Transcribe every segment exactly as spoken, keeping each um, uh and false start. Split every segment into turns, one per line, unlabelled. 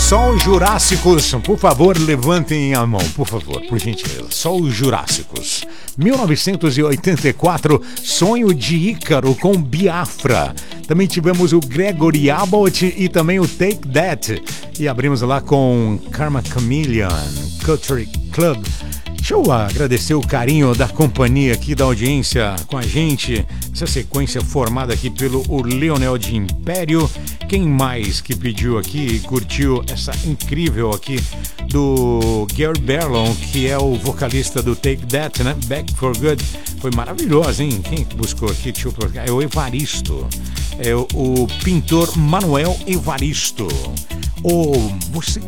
Só os Jurássicos, por favor, levantem a mão, por favor, por gentileza. Só os Jurássicos. mil novecentos e oitenta e quatro, Sonho de Ícaro com Biafra. Também tivemos o Gregory Abbott e também o Take That. E abrimos lá com Karma Chameleon, Country Club. Deixa eu agradecer o carinho da companhia aqui, da audiência com a gente. Essa sequência formada aqui pelo o Leonel de Império. Quem mais que pediu aqui e curtiu essa incrível aqui do Gary Barlow, que é o vocalista do Take That, né? Back for Good. Foi maravilhosa, hein? Quem buscou aqui? Deixa eu procurar. É o Evaristo. É o, o pintor Manuel Evaristo. O, você...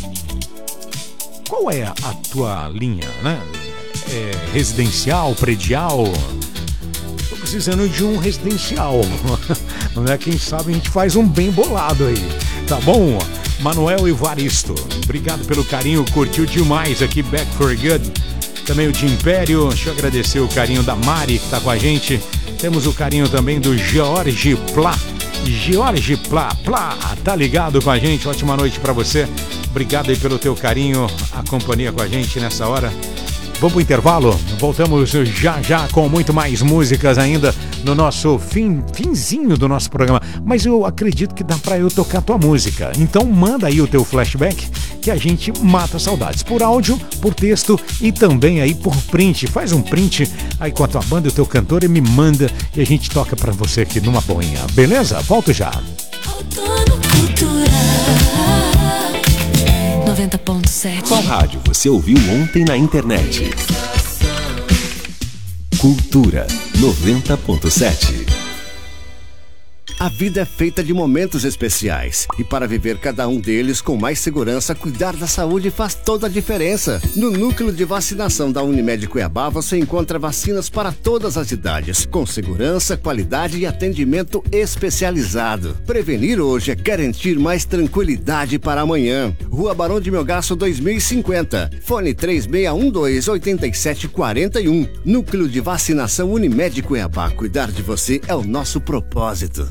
Qual é a tua linha, né? É residencial, predial? Tô precisando de um residencial. Né? Quem sabe a gente faz um bem bolado aí. Tá bom? Manuel Evaristo, obrigado pelo carinho, curtiu demais aqui Back for Good. Também o de Império, deixa eu agradecer o carinho da Mari que tá com a gente. Temos o carinho também do George Plá. George Plá, Plá, tá ligado com a gente? Ótima noite pra você. Obrigado aí pelo teu carinho, a companhia com a gente nessa hora. Vamos pro intervalo? Voltamos já já com muito mais músicas ainda no nosso fim, finzinho do nosso programa. Mas eu acredito que dá pra eu tocar tua música. Então manda aí o teu flashback que a gente mata saudades. Por áudio, por texto e também aí por print. Faz um print aí com a tua banda, o teu cantor e me manda e a gente toca pra você aqui numa boinha. Beleza? Volto já.
noventa ponto sete.
Qual rádio você ouviu ontem na internet? Cultura noventa ponto sete.
A vida é feita de momentos especiais e para viver cada um deles com mais segurança, cuidar da saúde faz toda a diferença. No Núcleo de Vacinação da Unimed Cuiabá você encontra vacinas para todas as idades, com segurança, qualidade e atendimento especializado. Prevenir hoje é garantir mais tranquilidade para amanhã. Rua Barão de Melgaço dois mil e cinquenta, fone três seis um dois, oito sete quatro um. Núcleo de Vacinação Unimed Cuiabá, cuidar de você é o nosso propósito.